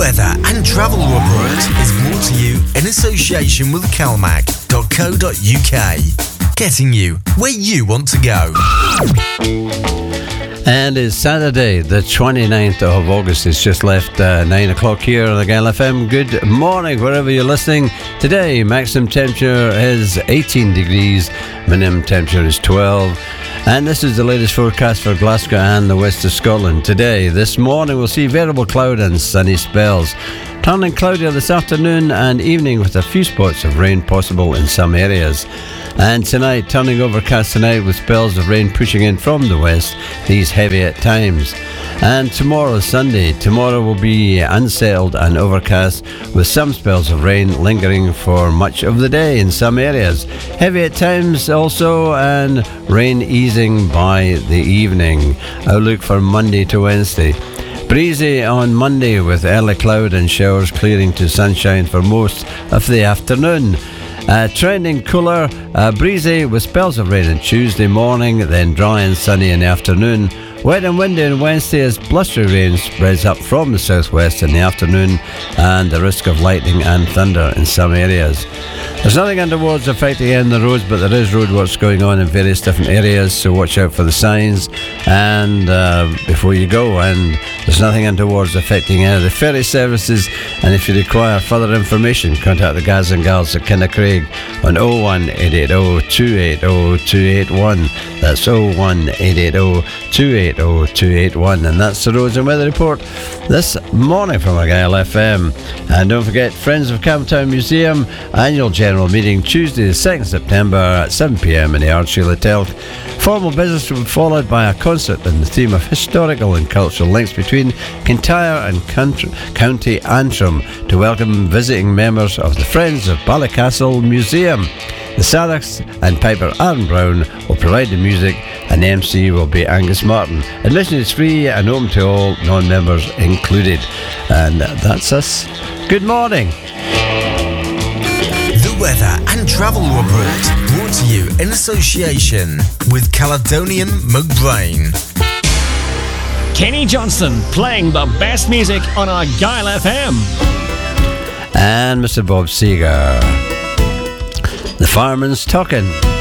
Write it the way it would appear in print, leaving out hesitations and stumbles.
weather and travel report is brought to you in association with calmac.co.uk. Getting you where you want to go. And it's Saturday, the 29th of August. It's just left 9 o'clock here on the Gale FM. Good morning, wherever you're listening. Today, maximum temperature is 18 degrees, minimum temperature is 12. And this is the latest forecast for Glasgow and the west of Scotland. Today, this morning, we'll see variable cloud and sunny spells. Turning cloudier this afternoon and evening with a few spots of rain possible in some areas. And tonight, turning overcast tonight with spells of rain pushing in from the west, these heavy at times. And tomorrow, Sunday, tomorrow will be unsettled and overcast with some spells of rain lingering for much of the day in some areas. Heavy at times also, and rain easing by the evening. Outlook for Monday to Wednesday. Breezy on Monday with early cloud and showers clearing to sunshine for most of the afternoon. Trending cooler, breezy with spells of rain on Tuesday morning, then dry and sunny in the afternoon. Wet and windy on Wednesday as blustery rain spreads up from the southwest in the afternoon, and the risk of lightning and thunder in some areas. There's nothing underwards affecting any of the roads, but there is roadworks going on in various different areas, so watch out for the signs and before you go. And there's nothing underwards affecting any of the ferry services, and if you require further information, contact the guys and gals at Kinnacraig on 01880 280 281. That's 01880 280 281, and that's the roads and weather report this morning from Argyll FM. And don't forget, Friends of Campbelltown Museum annual general meeting Tuesday the 2nd September at 7pm in the Ardshiel Hotel. Formal business will be followed by a concert on the theme of historical and cultural links between Kintyre and County Antrim to welcome visiting members of the Friends of Ballycastle Museum. The Sadaks and piper Aaron Brown will provide the music, and the MC will be Angus Martin. Admission is free and open to all, non-members included. And that's us. Good morning. The weather and travel report brought to you in association with Caledonian McBrain. Kenny Johnston playing the best music on Argyll FM. And Mr. Bob Seger. The Fireman's Talking.